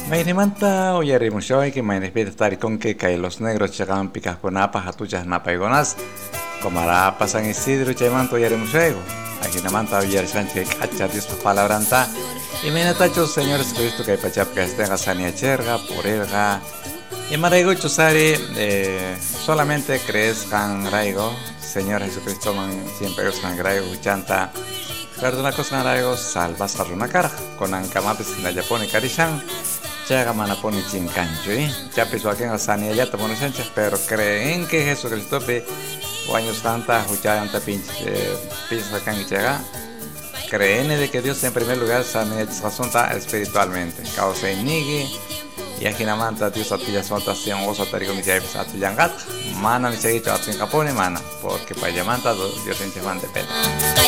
Mainimanta uyarimushoy que mainespita taricón que cae los negros chagan picas con apas atuchas napaigonas comarapa San Isidro chaymanto uyarimushoygo aquí namanta uyarisanche cacha dios palabranta y menatachos señores Cristo que pachapca estenga sania cherga purelga y maraigo chusari solamente crees can raigo Señor Jesucristo man siempre es can raigo chanta perdona cosa raigo salvas una cara con ancamapes en la yapone carishan Chaga manaponi chincancho, ya pisó aquí en la sanidad ya tomó Sánchez, pero creen que Jesucristo pe años tanta escuchar anta pinche pisa acá en Chaga. Creen de que Dios en primer lugar sanidad asunta espiritualmente. Causa inigi y aquí namanta Dios a ti ya son tación oso tarico mi ya a tu yangat. Mana ni seguicho a tu capone mana, porque para llamanta Dios en chemán de pena.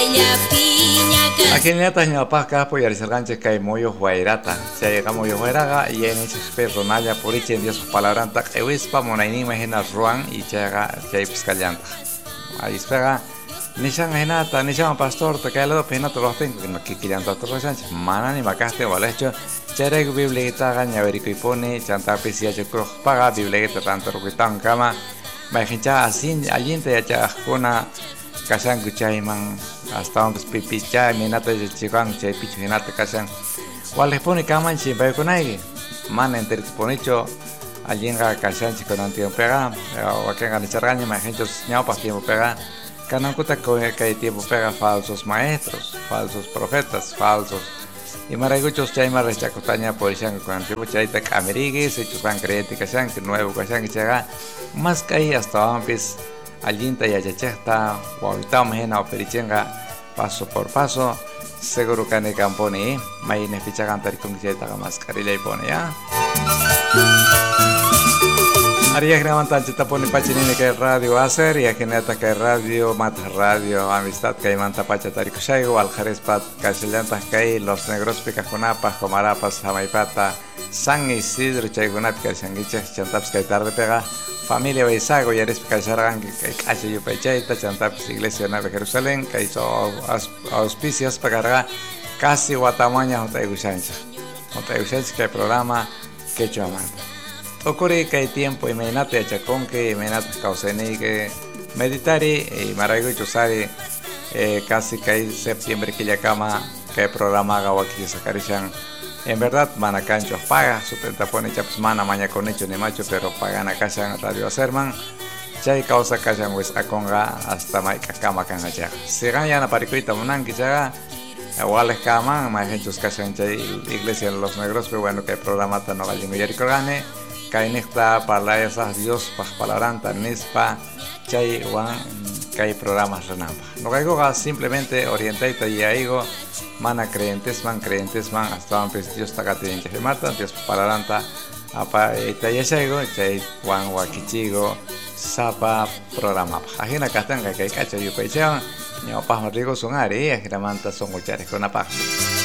Aquí en esta ña pasca pues ya el ganche cae moyo huairata. Se llega moyo huairaga y en ese perro naya por ichi en Dios palabra tak ewispa monaini imagina ruan y chaga chay piscallanta. Ahí espera nishan henata nishan pastor te cae lo pena to los tengo que quillanta to los ganches mana ni macaste vale hecho chereg biblita gaña verico y pone chanta pisia yo cruz paga biblita tanto ruquitan cama majincha asin allinte ya chajuna Kasang kuchay man hasta un pipicha minata de chikan chay pichu hinata kasang wale pone kaman chi bay kunai man enter ponicho allinga kasang chi con antio pega o que gan chargaña ma gente ñao pa tiempo pega kanan kuta ko que tiempo pega falsos maestros falsos profetas falsos y maraguchos chay mar chacutaña por isang con antio chay ta amerigue se chupan creete kasang que nuevo kasang chaga más kai hasta ampis Allinta y achachesta, guavitamos en la operichenga paso por paso, seguro que en el camponi, maines ficha cantar con que ta mascarilla y pone ya. Haría que levantar chita pone pachinine que radio hacer y aquí neta que radio mata radio amistad que manta pacha tarico shaigo al jerez pat casillantas que los negros picas con apas comarapas jamaipata San Isidro chaigunat que sanguiches chantaps que tarde pega familia Baisago y eres Picacharán que calle yo pechaita chantaps iglesia de Jerusalén que hizo auspicios para cargar casi guatamaña Otayguchancha que el programa que chamanta ocurre que hay tiempo y me nate a chacón que me nate causeni que meditari y maraigo chusari casi que hay septiembre que ya cama que el programa haga aquí sacarishan en verdad, manacancho paga, su pone chaps mana maña con hecho ni macho, pero pagan acá en radio Serman. Chay causa callan wes aconga hasta maika cama can allá. Si ganan a paricuita munan que chaga, igual cama, más gente callan chay iglesia de los negros, pero bueno que el programa tan no vale muy gane. Cainista para esas Dios pas palaranta nispa chay wan hay programas renamba. No caigo simplemente orientaita y aigo mana creyentes man hasta un pues Dios taca tienen que mata Dios palaranta apa ita ya saigo chay wan wakichigo sapa programa. Ajena katanga que cacha yo pechean ni opas rigo son ari ajena manta son muchares con apa.